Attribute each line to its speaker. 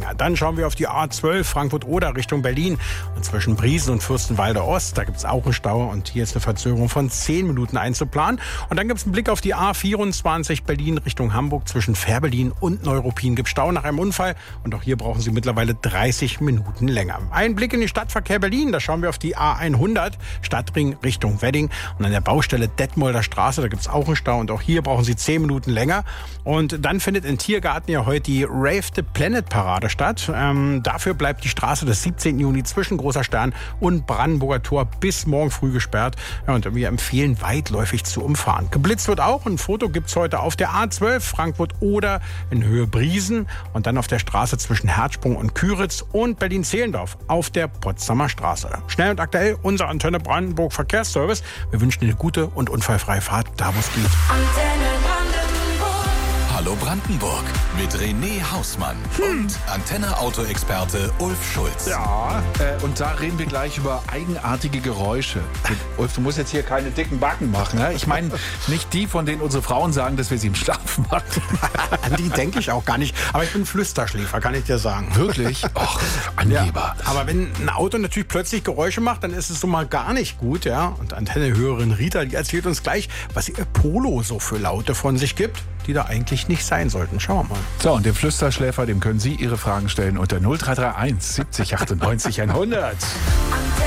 Speaker 1: mehr. Dann schauen wir auf die A12 Frankfurt-Oder Richtung Berlin. Und zwischen Briesen und Fürstenwalde Ost, da gibt es auch einen Stau. Und hier ist eine Verzögerung von 10 Minuten einzuplanen. Und dann gibt es einen Blick auf die A24 Berlin Richtung Hamburg. Zwischen Fährberlin und Neuruppin gibt es Stau nach einem Unfall. Und auch hier brauchen Sie mittlerweile 30 Minuten länger. Ein Blick in den Stadtverkehr Berlin. Da schauen wir auf die A100 Stadtring Richtung Wedding. Und an der Baustelle Detmolder Straße, da gibt es auch einen Stau. Und auch hier brauchen Sie 10 Minuten länger. Und dann findet im Tiergarten ja heute die Rave the Planet Parade statt. Dafür bleibt die Straße des 17. Juni zwischen Großer Stern und Brandenburger Tor bis morgen früh gesperrt. Ja, und wir empfehlen, weitläufig zu umfahren. Geblitzt wird auch. Ein Foto gibt es heute auf der A12 Frankfurt-Oder in Höhe Briesen. Und dann auf der Straße zwischen Herzsprung und Küritz und Berlin-Zehlendorf auf der Potsdamer Straße. Schnell und aktuell unser Antenne Brandenburg Verkehrsservice. Wir wünschen Ihnen eine gute und unfallfreie Fahrt, da wo es geht.
Speaker 2: Hallo Brandenburg mit René Hausmann und Antenne-Auto-Experte Ulf Schulz.
Speaker 3: Ja, und da reden wir gleich über eigenartige Geräusche. Ulf, du musst jetzt hier keine dicken Backen machen. Ne? Ich meine, nicht die, von denen unsere Frauen sagen, dass wir sie im Schlaf machen.
Speaker 1: An die denke ich auch gar nicht. Aber ich bin Flüsterschläfer, kann ich dir sagen.
Speaker 3: Wirklich? Och, Angeber.
Speaker 1: Ja, aber wenn ein Auto natürlich plötzlich Geräusche macht, dann ist es so mal gar nicht gut. Ja? Und Antenne-Hörerin Rita, die erzählt uns gleich, was ihr Polo so für Laute von sich gibt, die da eigentlich nicht sein sollten. Schauen wir mal.
Speaker 3: So, und dem Flüsterschläfer, dem können Sie Ihre Fragen stellen unter 0331 70 98 100.